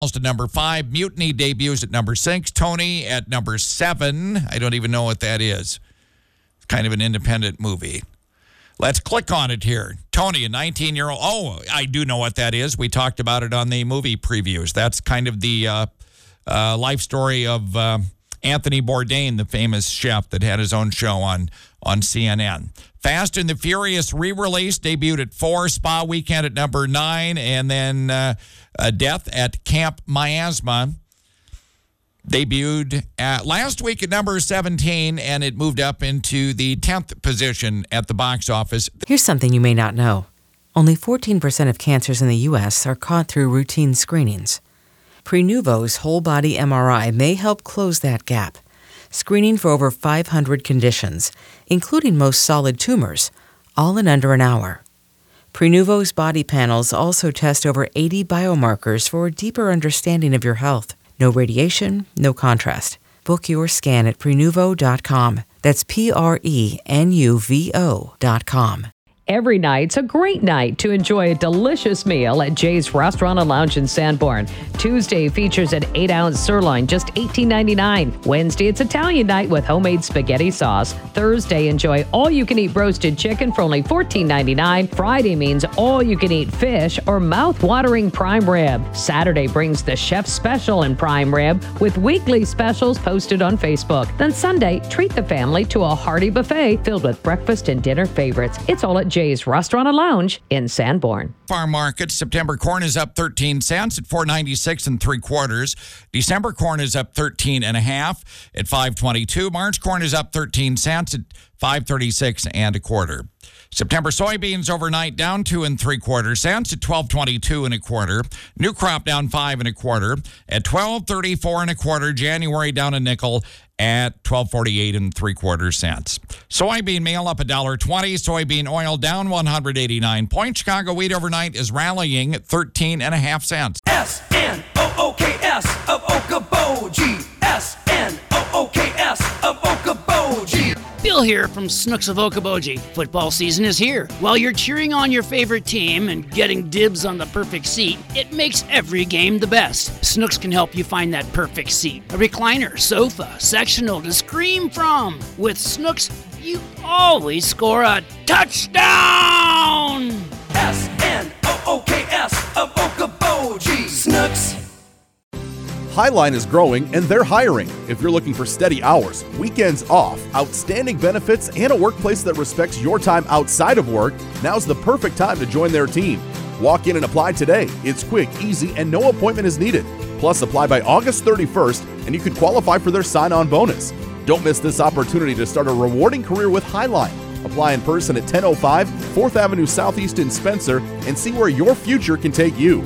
at number 5. Mutiny debuts at number 6. Tony at number 7. I don't even know what that is. It's kind of an independent movie. Let's click on it here. Tony, a 19-year-old. Oh, I do know what that is. We talked about it on the movie previews. That's kind of the life story of Anthony Bourdain, the famous chef that had his own show on CNN. Fast and the Furious re-release debuted at 4. Spa Weekend at number 9. And then Death at Camp Miasma debuted last week at number 17, and it moved up into the 10th position at the box office. Here's something you may not know. Only 14% of cancers in the U.S. are caught through routine screenings. Prenuvo's whole-body MRI may help close that gap, screening for over 500 conditions, including most solid tumors, all in under an hour. Prenuvo's body panels also test over 80 biomarkers for a deeper understanding of your health. No radiation, no contrast. Book your scan at Prenuvo.com. That's Prenuvo.com. Every night's a great night to enjoy a delicious meal at Jay's Restaurant and Lounge in Sanborn. Tuesday features an 8-ounce sirloin, just $18.99. Wednesday, it's Italian night with homemade spaghetti sauce. Thursday, enjoy all-you-can-eat roasted chicken for only $14.99. Friday means all-you-can-eat fish or mouth-watering prime rib. Saturday brings the chef's special in prime rib with weekly specials posted on Facebook. Then Sunday, treat the family to a hearty buffet filled with breakfast and dinner favorites. It's all at Jay's Restaurant and Lounge in Sanborn. Farm market, September corn is up 13 cents at $4.96 3/4. December corn is up 13 1/2 at $5.22. March corn is up 13 cents at $5.36 1/4. September soybeans overnight down 2 3/4 cents at $12.22 1/4. New crop down 5 1/4 at $12.34 1/4. January down a nickel at $12.48 3/4 cents. Soybean meal up $1.20. Soybean oil down 189 points. Chicago wheat overnight is rallying at 13 1/2 cents. SNOOKS of Okoboji. SNOOKS of Okoboji. Bill here from Snooks of Okoboji. Football season is here. While you're cheering on your favorite team and getting dibs on the perfect seat, it makes every game the best. Snooks can help you find that perfect seat. A recliner, sofa, sectional to scream from. With Snooks, you always score a touchdown! SNOOKS of Okoboji. Snooks. Highline is growing and they're hiring. If you're looking for steady hours, weekends off, outstanding benefits, and a workplace that respects your time outside of work, now's the perfect time to join their team. Walk in and apply today. It's quick, easy, and no appointment is needed. Plus, apply by August 31st and you could qualify for their sign-on bonus. Don't miss this opportunity to start a rewarding career with Highline. Apply in person at 1005 4th Avenue Southeast in Spencer and see where your future can take you.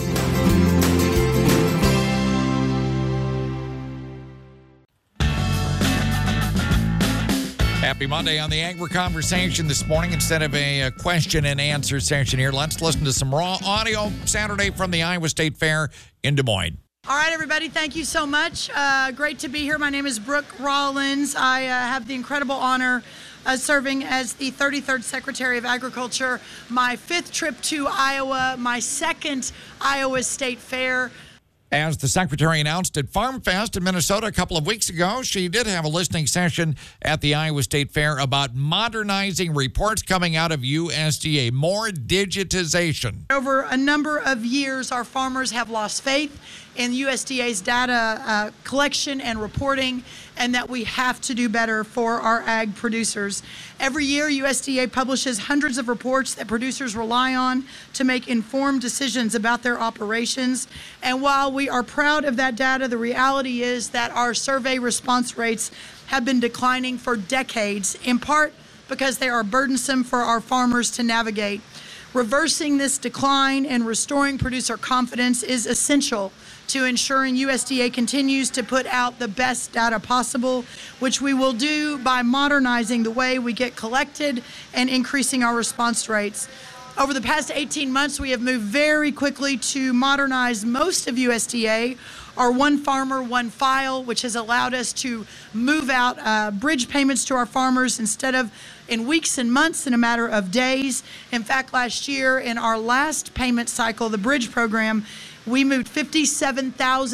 Happy Monday on the Agri Conversation this morning. Instead of a question and answer session here, let's listen to some raw audio Saturday from the Iowa State Fair in Des Moines. All right, everybody, thank you so much. Great to be here. My name is Brooke Rollins. I have the incredible honor of serving as the 33rd Secretary of Agriculture, my 5th trip to Iowa, my 2nd Iowa State Fair. As the Secretary announced at Farm Fest in Minnesota a couple of weeks ago, she did have a listening session at the Iowa State Fair about modernizing reports coming out of USDA, more digitization. Over a number of years, our farmers have lost faith in USDA's data collection and reporting, and that we have to do better for our ag producers. Every year, USDA publishes hundreds of reports that producers rely on to make informed decisions about their operations. And while we are proud of that data, the reality is that our survey response rates have been declining for decades, in part because they are burdensome for our farmers to navigate. Reversing this decline and restoring producer confidence is essential to ensuring USDA continues to put out the best data possible, which we will do by modernizing the way we get collected and increasing our response rates. Over the past 18 months, we have moved very quickly to modernize most of USDA, our One Farmer, One File, which has allowed us to move out bridge payments to our farmers instead of in weeks and months, in a matter of days. In fact, last year, in our last payment cycle, the bridge program, We moved 57,000